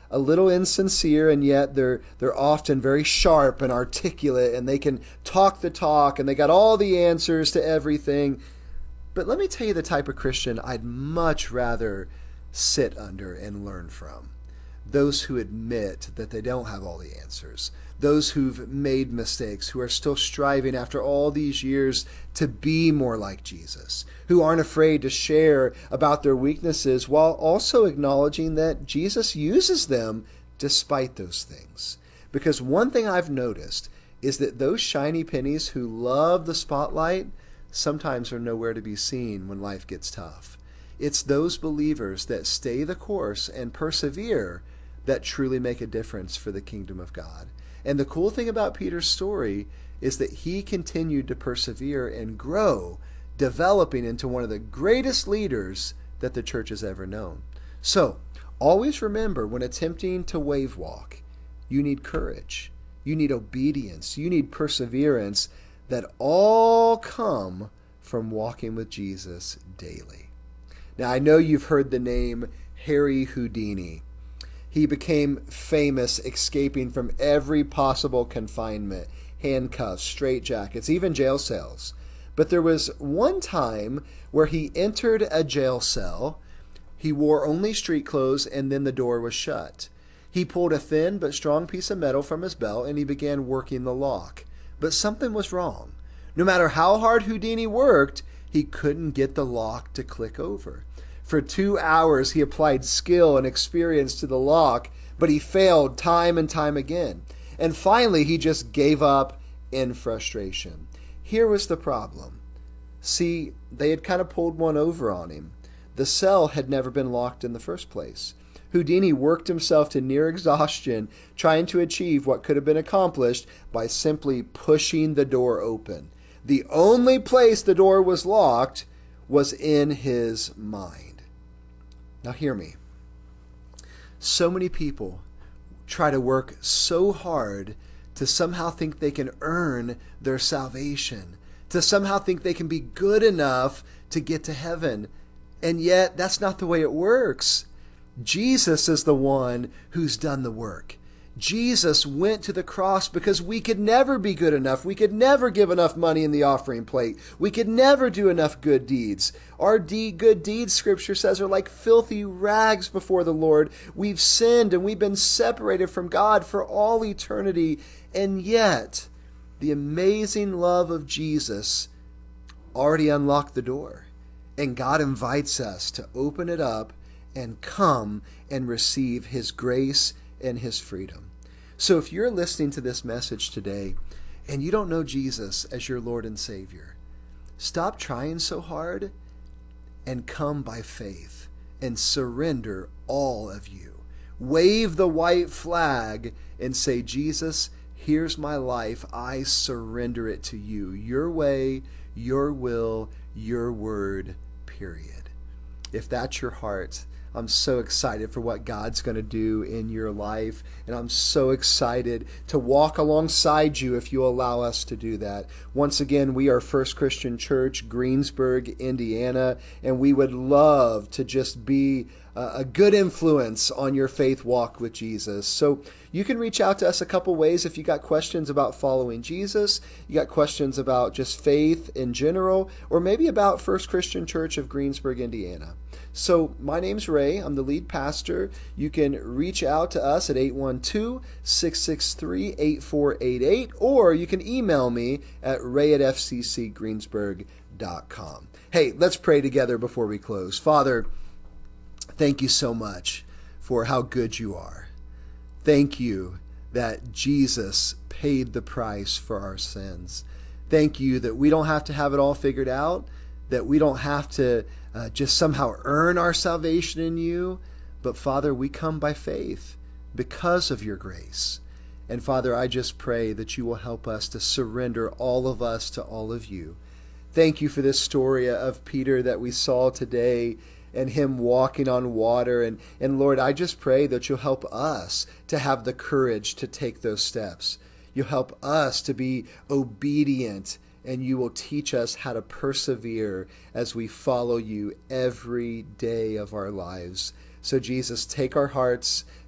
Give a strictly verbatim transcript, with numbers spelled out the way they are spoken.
a little insincere, and yet they're they're often very sharp and articulate, and they can talk the talk, and they got all the answers to everything. But let me tell you the type of Christian I'd much rather sit under and learn from. Those who admit that they don't have all the answers. Those who've made mistakes, who are still striving after all these years to be more like Jesus, who aren't afraid to share about their weaknesses while also acknowledging that Jesus uses them despite those things. Because one thing I've noticed is that those shiny pennies who love the spotlight sometimes are nowhere to be seen when life gets tough. It's those believers that stay the course and persevere that truly make a difference for the kingdom of God. And the cool thing about Peter's story is that he continued to persevere and grow, developing into one of the greatest leaders that the church has ever known. So, always remember, when attempting to wave walk, you need courage, you need obedience, you need perseverance that all come from walking with Jesus daily. Now, I know you've heard the name Harry Houdini. He became famous escaping from every possible confinement, handcuffs, straitjackets, even jail cells. But there was one time where he entered a jail cell. He wore only street clothes, and then the door was shut. He pulled a thin but strong piece of metal from his belt, and he began working the lock. But something was wrong. No matter how hard Houdini worked, he couldn't get the lock to click over. For two hours, he applied skill and experience to the lock, but he failed time and time again. And finally, he just gave up in frustration. Here was the problem. See, they had kind of pulled one over on him. The cell had never been locked in the first place. Houdini worked himself to near exhaustion, trying to achieve what could have been accomplished by simply pushing the door open. The only place the door was locked was in his mind. Now hear me. So many people try to work so hard to somehow think they can earn their salvation, to somehow think they can be good enough to get to heaven. And yet, that's not the way it works. Jesus is the one who's done the work. Jesus went to the cross because we could never be good enough. We could never give enough money in the offering plate. We could never do enough good deeds. Our de- good deeds, Scripture says, are like filthy rags before the Lord. We've sinned and we've been separated from God for all eternity. And yet, the amazing love of Jesus already unlocked the door. And God invites us to open it up and come and receive His grace and His freedom. So if you're listening to this message today and you don't know Jesus as your Lord and Savior, stop trying so hard and come by faith and surrender all of you. Wave the white flag and say, Jesus, here's my life. I surrender it to you. Your way, your will, your word, period. If that's your heart, I'm so excited for what God's going to do in your life, and I'm so excited to walk alongside you if you allow us to do that. Once again, we are First Christian Church, Greensburg, Indiana, and we would love to just be a good influence on your faith walk with Jesus. So you can reach out to us a couple ways if you got questions about following Jesus, you got questions about just faith in general, or maybe about First Christian Church of Greensburg, Indiana. So my name's Ray. I'm the lead pastor. You can reach out to us at eight one two, six six three, eight four eight eight, or you can email me at ray at f c c greensburg dot com. Hey, let's pray together before we close. Father, thank you so much for how good you are. Thank you that Jesus paid the price for our sins. Thank you that we don't have to have it all figured out, that we don't have to uh, just somehow earn our salvation in you. But Father, we come by faith because of your grace. And Father, I just pray that you will help us to surrender all of us to all of you. Thank you for this story of Peter that we saw today and him walking on water. And, and Lord, I just pray that you'll help us to have the courage to take those steps. You'll help us to be obedient, and you will teach us how to persevere as we follow you every day of our lives. So Jesus, take our hearts,